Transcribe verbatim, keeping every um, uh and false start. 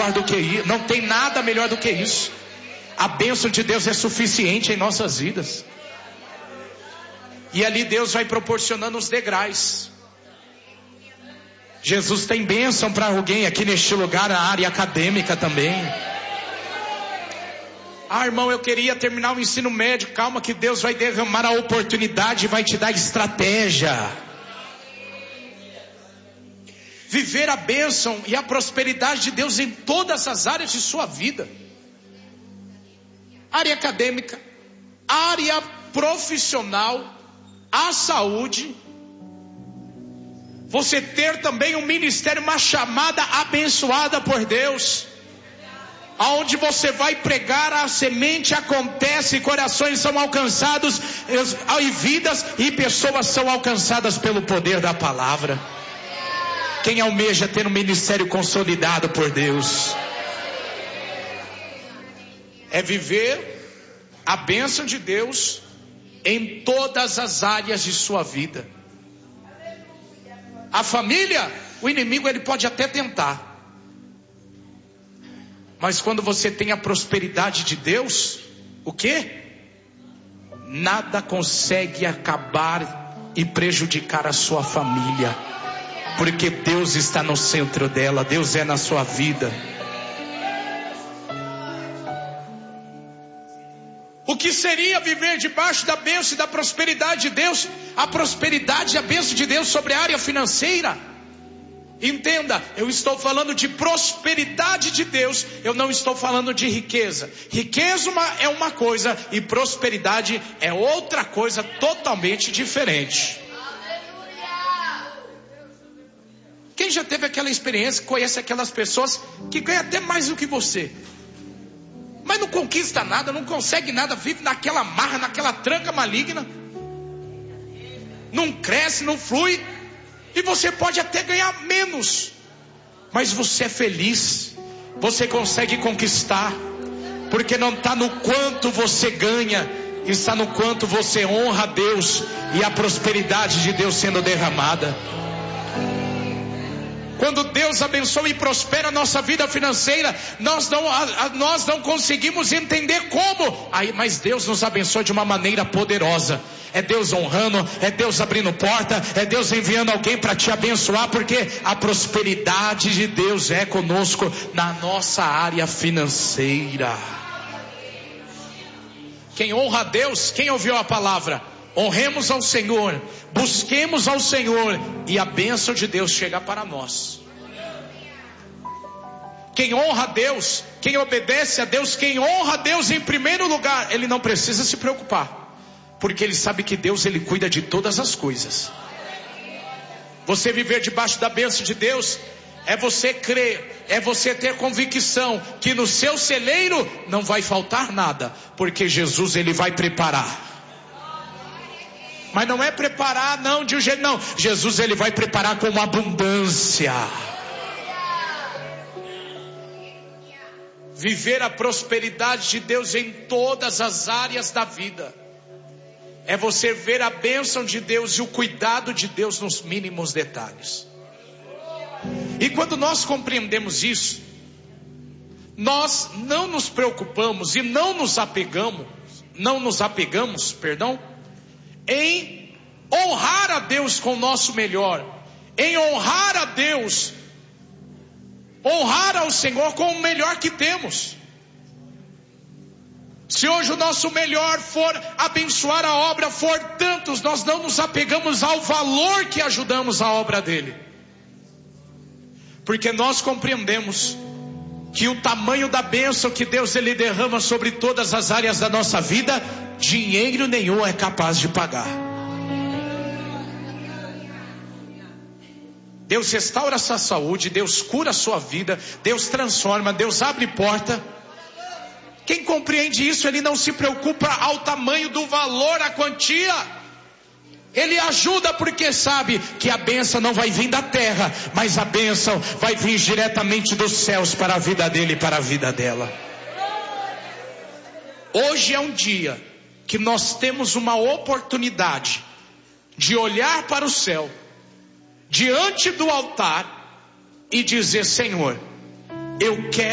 melhor do que isso. Não tem nada melhor do que isso. A bênção de Deus é suficiente em nossas vidas. E ali Deus vai proporcionando os degraus. Jesus tem bênção para alguém aqui neste lugar, na área acadêmica também. Ah, irmão, eu queria terminar o ensino médio. Calma que Deus vai derramar a oportunidade e vai te dar estratégia. Viver a bênção e a prosperidade de Deus em todas as áreas de sua vida. Área acadêmica, área profissional, a saúde. Você ter também um ministério, uma chamada abençoada por Deus. Aonde você vai pregar, a semente acontece, corações são alcançados, e vidas e pessoas são alcançadas pelo poder da palavra. Quem almeja ter um ministério consolidado por Deus? É viver a bênção de Deus em todas as áreas de sua vida. A família, o inimigo ele pode até tentar. Mas quando você tem a prosperidade de Deus, o quê? Nada consegue acabar e prejudicar a sua família. Porque Deus está no centro dela, Deus é na sua vida. O que seria viver debaixo da bênção e da prosperidade de Deus? A prosperidade e a bênção de Deus sobre a área financeira. Entenda, eu estou falando de prosperidade de Deus, eu não estou falando de riqueza. Riqueza uma, é uma coisa e prosperidade é outra coisa totalmente diferente. Quem já teve aquela experiência, conhece aquelas pessoas que ganham até mais do que você, mas não conquista nada, não consegue nada, vive naquela marra, naquela tranca maligna, não cresce, não flui, e você pode até ganhar menos, mas você é feliz, você consegue conquistar, porque não está no quanto você ganha, está no quanto você honra a Deus e a prosperidade de Deus sendo derramada. Quando Deus abençoa e prospera a nossa vida financeira, nós não, a, a, nós não conseguimos entender como. Aí, mas Deus nos abençoa de uma maneira poderosa. É Deus honrando, é Deus abrindo porta, é Deus enviando alguém para te abençoar, porque a prosperidade de Deus é conosco na nossa área financeira. Quem honra a Deus, quem ouviu a palavra? Honremos ao Senhor, busquemos ao Senhor e a bênção de Deus chega para nós. Quem honra a Deus, quem obedece a Deus, quem honra a Deus em primeiro lugar, ele não precisa se preocupar, porque ele sabe que Deus ele cuida de todas as coisas. Você viver debaixo da bênção de Deus é você crer, é você ter convicção que no seu celeiro não vai faltar nada, porque Jesus ele vai preparar. Mas não é preparar não de um jeito, não. Jesus ele vai preparar com uma abundância. Viver a prosperidade de Deus em todas as áreas da vida. É você ver a bênção de Deus e o cuidado de Deus nos mínimos detalhes. E quando nós compreendemos isso, nós não nos preocupamos e não nos apegamos, não nos apegamos, perdão, em honrar a Deus com o nosso melhor, em honrar a Deus, honrar ao Senhor com o melhor que temos. Se hoje o nosso melhor for abençoar a obra, for tantos, nós não nos apegamos ao valor que ajudamos a obra dele, porque nós compreendemos que o tamanho da bênção que Deus ele derrama sobre todas as áreas da nossa vida, dinheiro nenhum é capaz de pagar. Deus restaura a sua saúde, Deus cura a sua vida, Deus transforma, Deus abre porta. Quem compreende isso, ele não se preocupa ao tamanho do valor, a quantia. Ele ajuda porque sabe que a bênção não vai vir da terra, mas a bênção vai vir diretamente dos céus para a vida dele e para a vida dela. Hoje é um dia que nós temos uma oportunidade de olhar para o céu, diante do altar, e dizer: Senhor, eu quero